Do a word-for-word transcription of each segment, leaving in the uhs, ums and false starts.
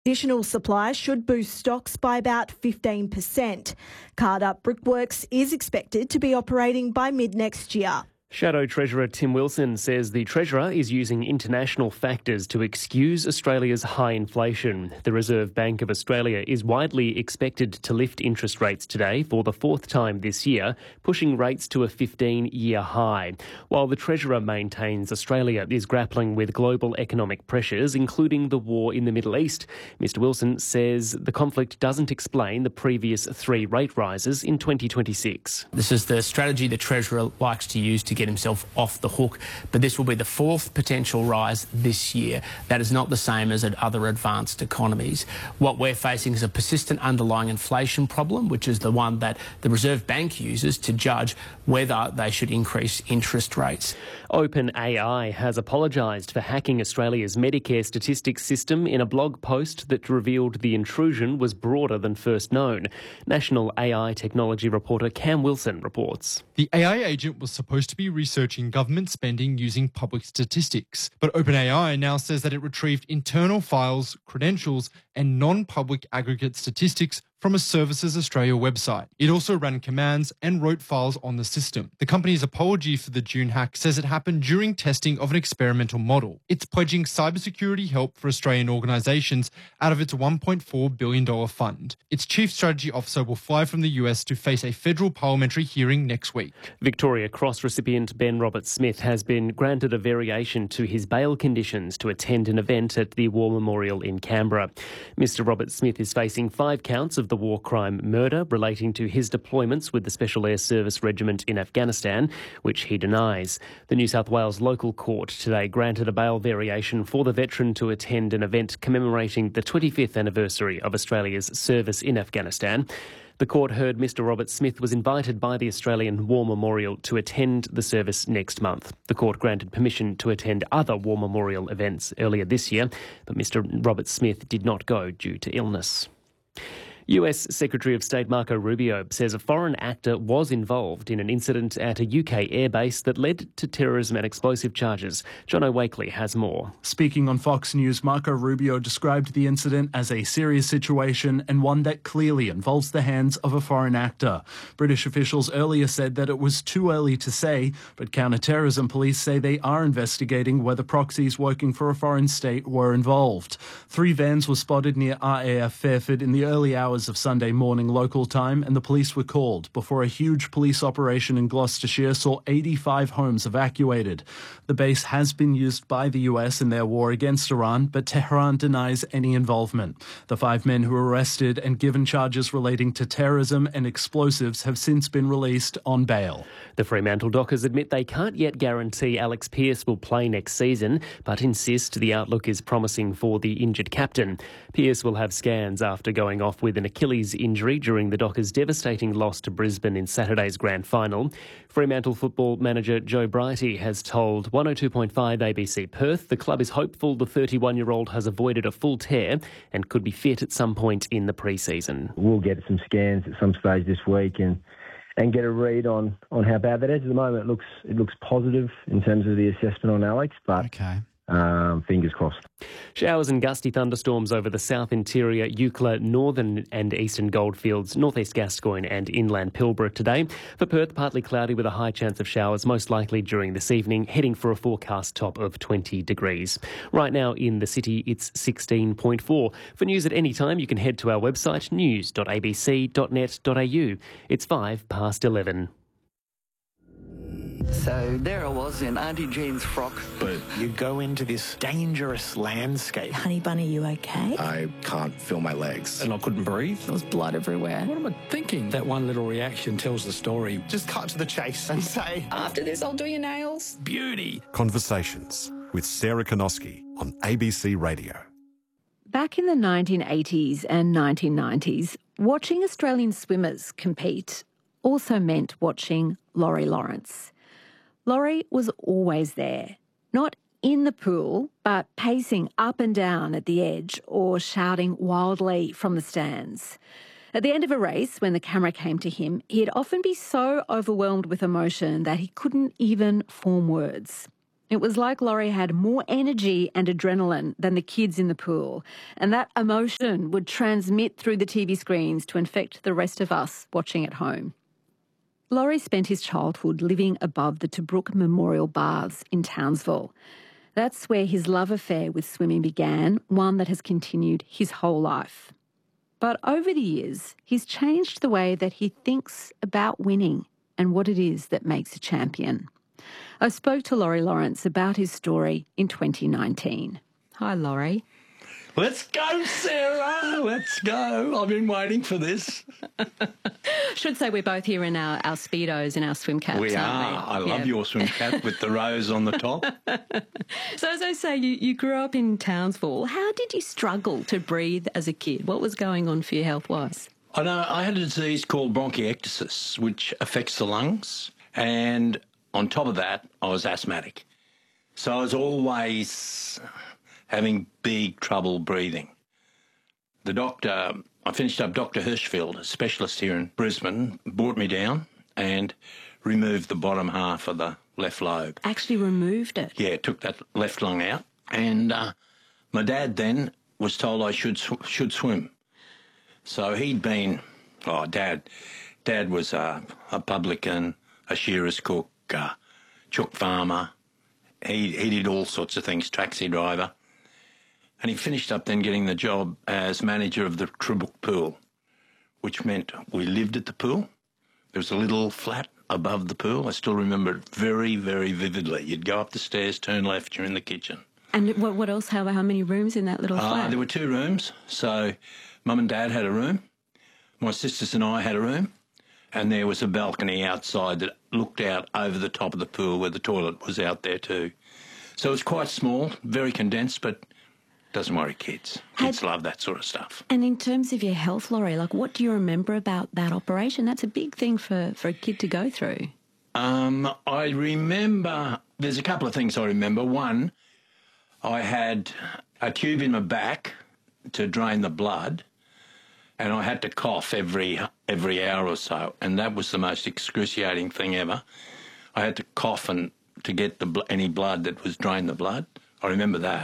Additional supply should boost stocks by about fifteen percent. Cardup Brickworks is expected to be operating by mid-next year. Shadow Treasurer Tim Wilson says the Treasurer is using international factors to excuse Australia's high inflation. The Reserve Bank of Australia is widely expected to lift interest rates today for the fourth time this year, pushing rates to a fifteen-year high. While the Treasurer maintains Australia is grappling with global economic pressures, including the war in the Middle East, Mister Wilson says the conflict doesn't explain the previous three rate rises in twenty twenty-six. This is the strategy the Treasurer likes to use to get himself off the hook, but this will be the fourth potential rise this year. That is not the same as at other advanced economies. What we're facing is a persistent underlying inflation problem, which is the one that the Reserve Bank uses to judge whether they should increase interest rates. OpenAI has apologised for hacking Australia's Medicare statistics system in a blog post that revealed the intrusion was broader than first known. National A I technology reporter Cam Wilson reports. The A I agent was supposed to be researching government spending using public statistics, but OpenAI now says that it retrieved internal files, credentials, and non-public aggregate statistics from a Services Australia website. It also ran commands and wrote files on the system. The company's apology for the June hack says it happened during testing of an experimental model. It's pledging cybersecurity help for Australian organisations out of its one point four billion dollars fund. Its chief strategy officer will fly from the U S to face a federal parliamentary hearing next week. Victoria Cross recipient Ben Roberts-Smith has been granted a variation to his bail conditions to attend an event at the War Memorial in Canberra. Mister Roberts-Smith is facing five counts of the war crime murder relating to his deployments with the Special Air Service Regiment in Afghanistan, which he denies. The New South Wales local court today granted a bail variation for the veteran to attend an event commemorating the twenty-fifth anniversary of Australia's service in Afghanistan. The court heard Mister Roberts-Smith was invited by the Australian War Memorial to attend the service next month. The court granted permission to attend other War Memorial events earlier this year, but Mister Roberts-Smith did not go due to illness. U S Secretary of State Marco Rubio says a foreign actor was involved in an incident at a U K airbase that led to terrorism and explosive charges. John O'Wakely has more. Speaking on Fox News, Marco Rubio described the incident as a serious situation and one that clearly involves the hands of a foreign actor. British officials earlier said that it was too early to say, but counter-terrorism police say they are investigating whether proxies working for a foreign state were involved. Three vans were spotted near R A F Fairford in the early hours of Sunday morning local time, and the police were called before a huge police operation in Gloucestershire saw eighty-five homes evacuated. The base has been used by the U S in their war against Iran, but Tehran denies any involvement. The five men who were arrested and given charges relating to terrorism and explosives have since been released on bail. The Fremantle Dockers admit they can't yet guarantee Alex Pearce will play next season, but insist the outlook is promising for the injured captain. Pearce will have scans after going off with an Achilles injury during the Dockers' devastating loss to Brisbane in Saturday's grand final. Fremantle football manager Joe Brighty has told one oh two point five A B C Perth the club is hopeful the thirty-one-year-old has avoided a full tear and could be fit at some point in the pre-season. We'll get some scans at some stage this week and and get a read on, on how bad that is. At the moment, it looks it looks positive in terms of the assessment on Alex, but Okay. Um, fingers crossed. Showers and gusty thunderstorms over the south interior, Eucla, northern and eastern Goldfields, northeast Gascoyne and inland Pilbara today. For Perth, partly cloudy with a high chance of showers, most likely during this evening, heading for a forecast top of twenty degrees. Right now in the city, it's sixteen point four. For news at any time, you can head to our website, news dot a b c dot net dot a u. It's five past eleven. So there I was in Auntie Jean's frock. But you go into this dangerous landscape. Honey Bunny, you okay? I can't feel my legs. And I couldn't breathe. There was blood everywhere. What am I thinking? That one little reaction tells the story. Just cut to the chase and say, After this, I'll do your nails. Beauty. Conversations with Sarah Konoski on A B C Radio. Back in the nineteen eighties and nineteen nineties, watching Australian swimmers compete also meant watching Laurie Lawrence. Laurie was always there, not in the pool, but pacing up and down at the edge or shouting wildly from the stands. At the end of a race, when the camera came to him, he'd often be so overwhelmed with emotion that he couldn't even form words. It was like Laurie had more energy and adrenaline than the kids in the pool, and that emotion would transmit through the T V screens to infect the rest of us watching at home. Laurie spent his childhood living above the Tobruk Memorial Baths in Townsville. That's where his love affair with swimming began, one that has continued his whole life. But over the years, he's changed the way that he thinks about winning and what it is that makes a champion. I spoke to Laurie Lawrence about his story in twenty nineteen. Hi, Laurie. Let's go, Sarah. Let's go. I've been waiting for this. Should say we're both here in our, our Speedos and our swim caps, We aren't are. we? I love Yeah. your swim cap with the rose on the top. So as I say, you, you grew up in Townsville. How did you struggle to breathe as a kid? What was going on for you health-wise? I know I had a disease called bronchiectasis, which affects the lungs. And on top of that, I was asthmatic. So I was always having big trouble breathing. The doctor, I finished up Doctor Hirschfield, a specialist here in Brisbane, brought me down and removed the bottom half of the left lobe. Actually removed it? Yeah, took that left lung out. And uh, my dad then was told I should sw- should swim. So he'd been, oh, Dad, Dad was a, a publican, a shearer's cook, a chook farmer. He, he did all sorts of things, taxi driver. And he finished up then getting the job as manager of the Tobruk pool, which meant we lived at the pool. There was a little flat above the pool. I still remember it very, very vividly. You'd go up the stairs, turn left, you're in the kitchen. And what, what else? How, how many rooms in that little Uh, flat? there were two rooms. So Mum and Dad had a room. My sisters and I had a room. And there was a balcony outside that looked out over the top of the pool where the toilet was out there too. So it was quite small, very condensed, but doesn't worry kids. Kids Had- love that sort of stuff. And in terms of your health, Laurie, like what do you remember about that operation? That's a big thing for, for a kid to go through. Um, I remember, there's a couple of things I remember. One, I had a tube in my back to drain the blood, and I had to cough every every hour or so, and that was the most excruciating thing ever. I had to cough and to get the bl- any blood that was drain the blood. I remember that.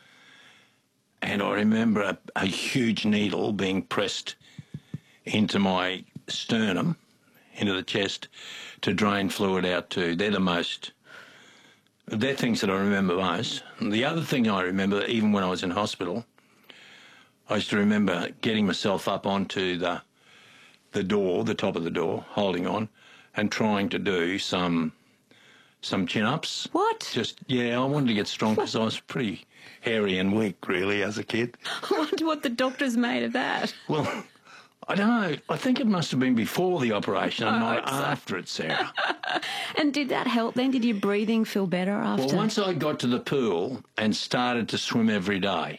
And I remember a, a huge needle being pressed into my sternum, into the chest, to drain fluid out too. They're the most, they're things that I remember most. And the other thing I remember, even when I was in hospital, I used to remember getting myself up onto the the door, the top of the door, holding on, and trying to do some some chin-ups. What? Just, yeah, I wanted to get strong because I was pretty hairy and weak, really, as a kid. I wonder what the doctors made of that. Well, I don't know. I think it must have been before the operation and I not hope so. after it, Sarah. And did that help then? Did your breathing feel better after? Well, once I got to the pool and started to swim every day,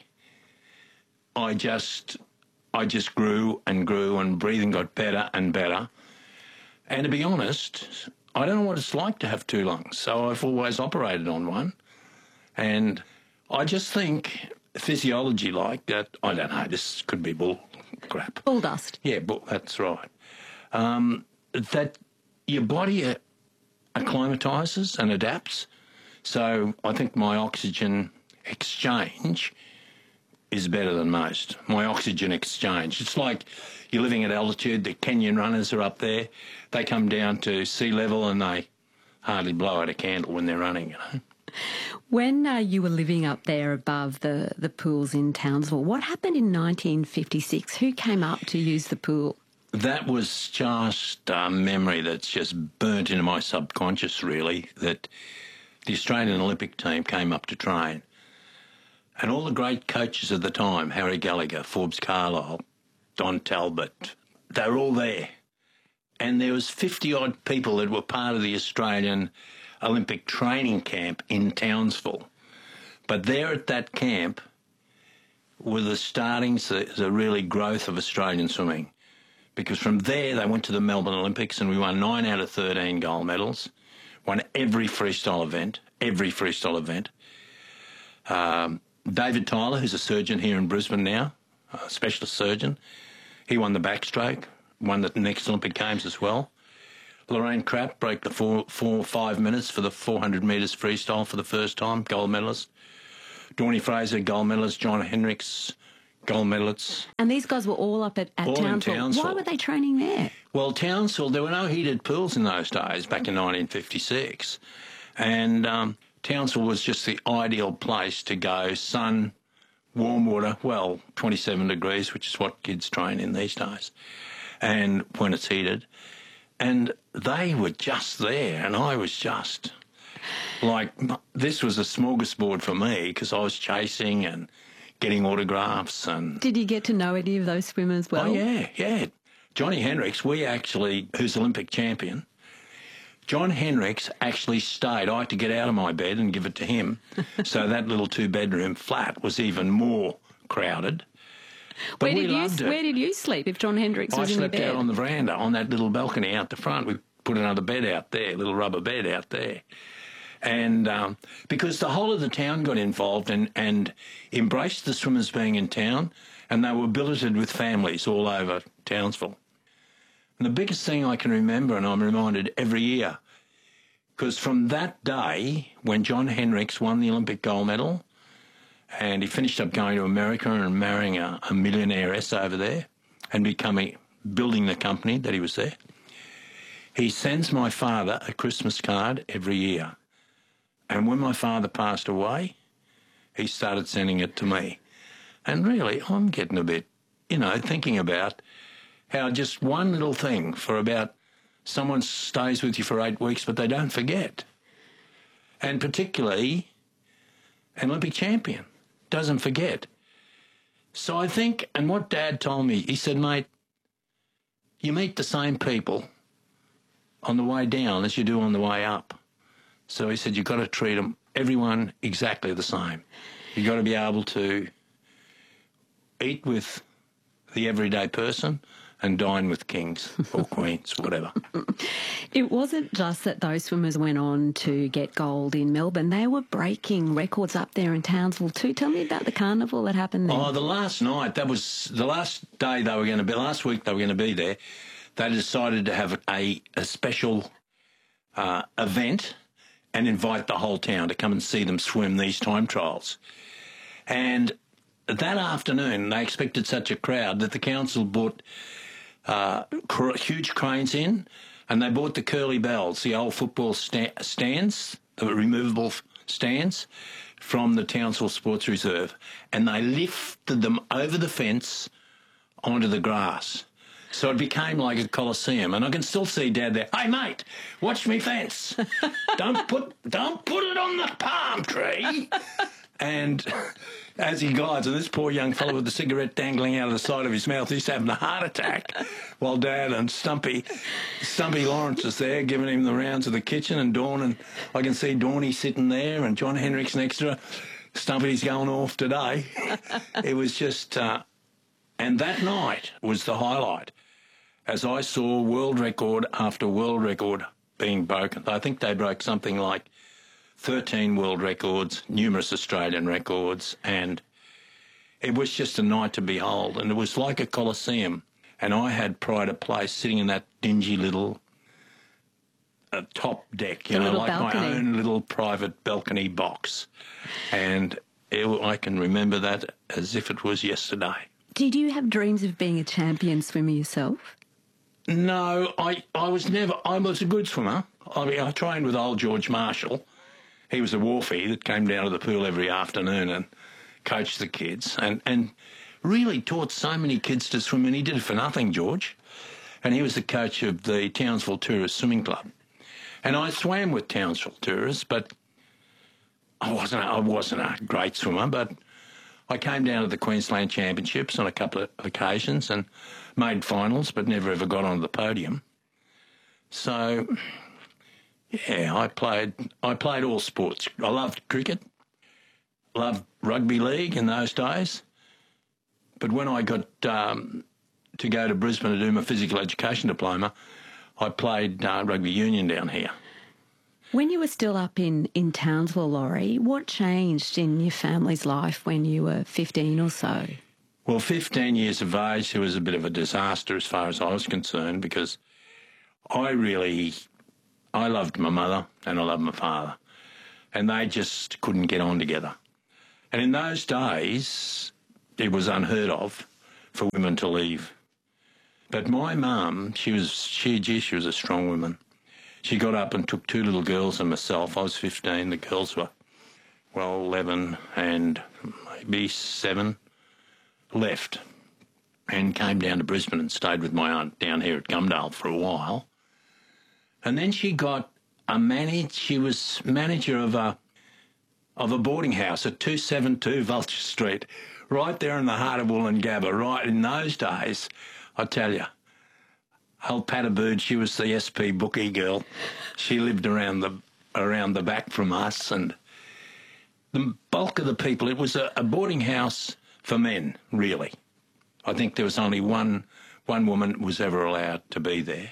I just, I just grew and grew and breathing got better and better. And to be honest, I don't know what it's like to have two lungs, so I've always operated on one. And I just think physiology like that, I don't know, this could be bull crap. Bull dust. Yeah, but that's right. Um, that your body uh, acclimatises and adapts. So I think my oxygen exchange is better than most. My oxygen exchange. It's like you're living at altitude. The Kenyan runners are up there. They come down to sea level and they hardly blow out a candle when they're running, you know. When uh, you were living up there above the, the pools in Townsville, what happened in nineteen fifty-six? Who came up to use the pool? That was just a memory that's just burnt into my subconscious, really, that the Australian Olympic team came up to train. And all the great coaches of the time, Harry Gallagher, Forbes Carlisle, Don Talbot, they were all there. And there was fifty-odd people that were part of the Australian Olympic training camp in Townsville. But there at that camp were the startings, the, the really growth of Australian swimming. Because from there they went to the Melbourne Olympics and we won nine out of thirteen gold medals, won every freestyle event, every freestyle event. Um, David Tyler, who's a surgeon here in Brisbane now, a specialist surgeon, he won the backstroke, won the next Olympic Games as well. Lorraine Krapp broke the four, four, five minutes for the four hundred metres freestyle for the first time, gold medalist. Dawnie Fraser, gold medalist. John Hendricks, gold medalists. And these guys were all up at, at all Townsville. In Townsville. Why were they training there? Well, Townsville, there were no heated pools in those days, back in nineteen fifty-six. And um, Townsville was just the ideal place to go. Sun, warm water, well, twenty-seven degrees, which is what kids train in these days, and when it's heated. And they were just there, and I was just like, this was a smorgasbord for me because I was chasing and getting autographs. And did you get to know any of those swimmers well? Oh, yeah, yeah. Johnny Hendricks, we actually, who's Olympic champion, John Hendricks actually stayed. I had to get out of my bed and give it to him. So that little two-bedroom flat was even more crowded. But where we did you loved it. Where did you sleep if John Hendricks I was in your bed? slept out on the veranda, on that little balcony out the front. We put another bed out there, a little rubber bed out there. And um, because the whole of the town got involved and, and embraced the swimmers being in town, and they were billeted with families all over Townsville. And the biggest thing I can remember, and I'm reminded every year, because from that day when John Hendricks won the Olympic gold medal, and he finished up going to America and marrying a, a millionairess over there and becoming, building the company that he was there, he sends my father a Christmas card every year. And when my father passed away, he started sending it to me. And really, I'm getting a bit, you know, thinking about how just one little thing for about someone stays with you for eight weeks, but they don't forget. And particularly an Olympic champion doesn't forget. So I think, and what Dad told me, he said, mate, you meet the same people on the way down as you do on the way up. So he said, you've got to treat them, everyone exactly the same. You've got to be able to eat with the everyday person and dine with kings or queens, whatever. It wasn't just that those swimmers went on to get gold in Melbourne. They were breaking records up there in Townsville too. Tell me about the carnival that happened there. Oh, the last night, that was the last day they were going to be, last week they were going to be there. They decided to have a, a special uh, event and invite the whole town to come and see them swim these time trials. And that afternoon, they expected such a crowd that the council bought uh, cr- huge cranes in, and they bought the curly bells, the old football sta- stands, the removable f- stands, from the Townsville Sports Reserve, and they lifted them over the fence onto the grass. So it became like a coliseum, and I can still see Dad there. Hey, mate, watch me fence. don't put don't put it on the palm tree. And as he glides, and this poor young fellow with the cigarette dangling out of the side of his mouth, he's having a heart attack, while Dad and Stumpy, Stumpy Lawrence is there giving him the rounds of the kitchen, and Dawn, and I can see Dawnie sitting there, and John Hendricks next to her. Stumpy's going off today. It was just, uh, and that night was the highlight, as I saw world record after world record being broken. I think they broke something like thirteen world records, numerous Australian records, and it was just a night to behold. And it was like a coliseum. And I had pride of place sitting in that dingy little uh, top deck, you the know, like balcony. my own little private balcony box. And it, I can remember that as if it was yesterday. Did you have dreams of being a champion swimmer yourself? No, I, I was never, I was a good swimmer. I mean, I trained with old George Marshall. He was a wharfie that came down to the pool every afternoon and coached the kids and, and really taught so many kids to swim, and he did it for nothing, George. And he was the coach of the Townsville Tourist Swimming Club. And I swam with Townsville Tourists, but I wasn't, I wasn't a great swimmer, but I came down to the Queensland Championships on a couple of occasions and made finals, but never ever got onto the podium. So, yeah, I played I played all sports. I loved cricket, loved rugby league in those days. But when I got um, to go to Brisbane to do my physical education diploma, I played uh, rugby union down here. When you were still up in, in Townsville, Laurie, what changed in your family's life when you were fifteen or so? Well, fifteen years of age, it was a bit of a disaster as far as I was concerned, because I really, I loved my mother and I loved my father, and they just couldn't get on together. And in those days, it was unheard of for women to leave. But my mum, she was, she, gee, she was a strong woman. She got up and took two little girls and myself. I was fifteen. The girls were, well, eleven and maybe seven, left and came down to Brisbane and stayed with my aunt down here at Gumdale for a while. And then she got a manage, she was manager of a, of a boarding house at two seventy-two Vulture Street, right there in the heart of Woolloongabba. Right in those days, I tell you, old Pat Bird, she was the S P bookie girl. She lived around the around the back from us, and the bulk of the people, it was a, a boarding house for men, really. I think there was only one one woman was ever allowed to be there.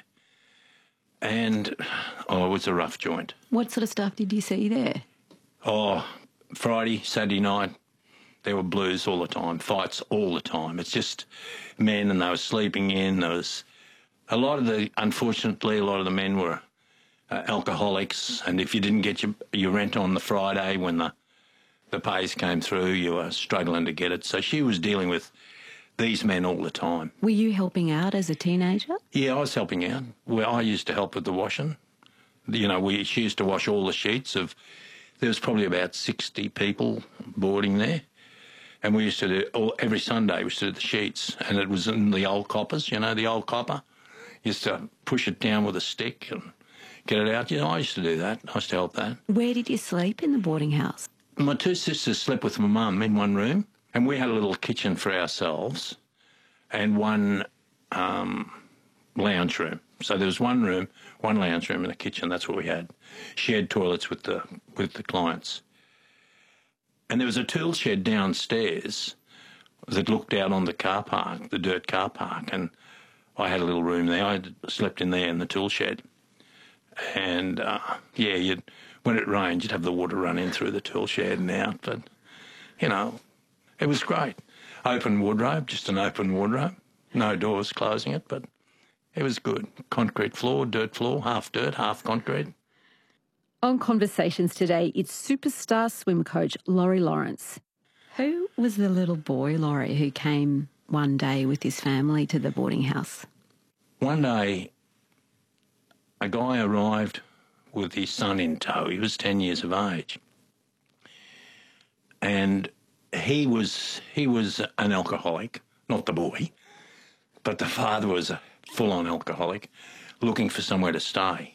And, oh, it was a rough joint. What sort of stuff did you see there? Oh, Friday, Saturday night, there were blues all the time, fights all the time. It's just men, and they were sleeping in. There was a lot of the, unfortunately, a lot of the men were uh, alcoholics, and if you didn't get your, your rent on the Friday when the, the pays came through, you were struggling to get it. So she was dealing with these men all the time. Were you helping out as a teenager? Yeah, I was helping out. Well, I used to help with the washing. You know, we she used to wash all the sheets of, there was probably about sixty people boarding there. And we used to do, all, every Sunday we used to do the sheets, and it was in the old coppers, you know, the old copper. Used to push it down with a stick and get it out. You know, I used to do that. I used to help that. Where did you sleep in the boarding house? My two sisters slept with my mum in one room, and we had a little kitchen for ourselves and one um, lounge room. So there was one room, one lounge room and a kitchen. That's what we had. Shared toilets with the with the clients. And there was a tool shed downstairs that looked out on the car park, the dirt car park, and I had a little room there. I slept in there in the tool shed. And, uh, yeah, you'd, when it rained, you'd have the water run in through the tool shed and out. But, you know, it was great. Open wardrobe, just an open wardrobe. No doors closing it, but it was good. Concrete floor, dirt floor, half dirt, half concrete. On Conversations today, it's superstar swim coach Laurie Lawrence. Who was the little boy, Laurie, who came one day with his family to the boarding house? One day, a guy arrived with his son in tow. He was ten years of age. And he was he was an alcoholic, not the boy, but the father was a full-on alcoholic, looking for somewhere to stay.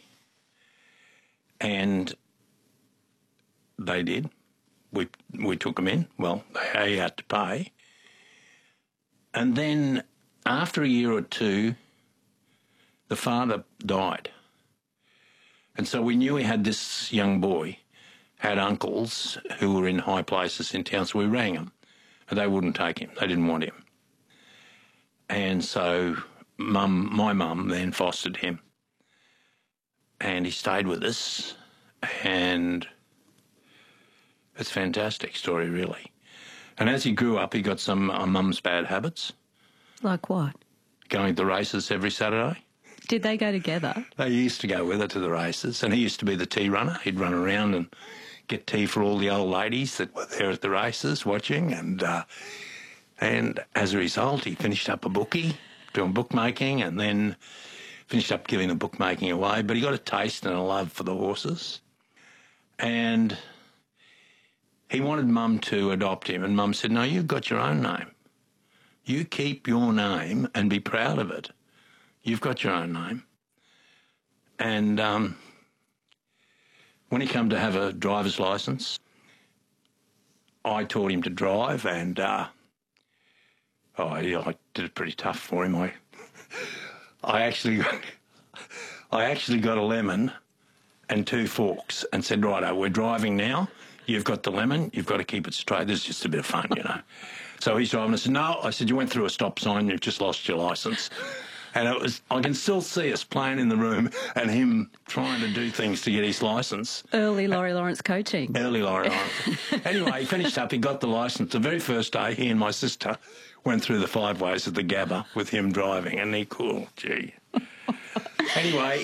And they did. We we took him in. Well, they had to pay. And then after a year or two, the father died. And so we knew we had this young boy, had uncles who were in high places in town, so we rang them. And they wouldn't take him. They didn't want him. And so mum, my mum then fostered him. And he stayed with us, and it's a fantastic story, really. And as he grew up, he got some of mum's bad habits. Like what? Going to the races every Saturday. Did they go together? They used to go with her to the races, and he used to be the tea runner. He'd run around and get tea for all the old ladies that were there at the races watching, and uh, and as a result, he finished up a bookie, doing bookmaking, and then finished up giving the bookmaking away. But he got a taste and a love for the horses, and he wanted Mum to adopt him, and Mum said, no, you've got your own name. You keep your name and be proud of it. You've got your own name. And um, when he came to have a driver's licence, I taught him to drive, and uh, oh, yeah, I did it pretty tough for him. I, I actually, I actually got a lemon and two forks and said, righto, we're driving now. You've got the lemon. You've got to keep it straight. This is just a bit of fun, you know. So he's driving. I said, no. I said, you went through a stop sign. You've just lost your licence. And it was, I can still see us playing in the room and him trying to do things to get his licence. Early Laurie Lawrence coaching. Early Laurie Lawrence. Anyway, he finished up. He got the licence. The very first day, he and my sister went through the five ways of the Gabba with him driving. And he, cool, gee. Anyway,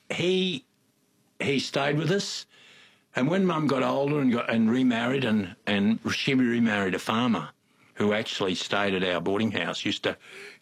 he he stayed with us. And when Mum got older and got and remarried, and, and she remarried a farmer who actually stayed at our boarding house, used to